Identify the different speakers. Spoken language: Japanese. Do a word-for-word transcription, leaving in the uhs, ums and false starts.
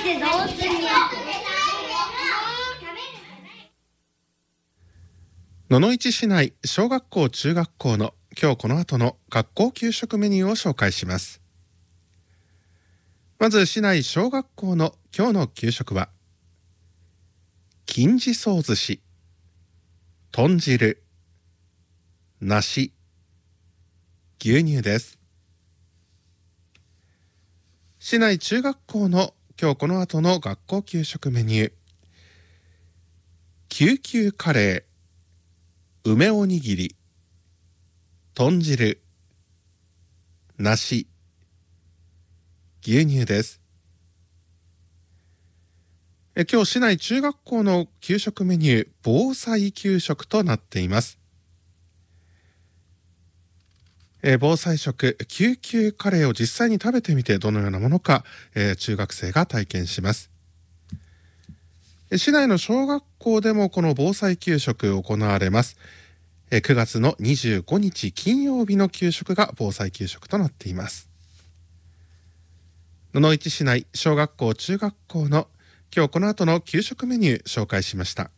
Speaker 1: てどうするの？
Speaker 2: 野々市市内小学校中学校の今日この後の学校給食メニューを紹介します。まず市内小学校の今日の給食は金地そう寿司、豚汁、梨、牛乳です。市内中学校の今日この後の学校給食メニュー、救急カレー、梅おにぎり、豚汁、梨、牛乳です。え今日市内中学校の給食メニュー、防災給食となっています。え防災食、救急カレーを実際に食べてみてどのようなものか、え中学生が体験します。市内の小学校でもこの防災給食行われます。くがつのにじゅうごにち金曜日の給食が防災給食となっています。野々市市内小学校中学校の今日この後の給食メニュー紹介しました。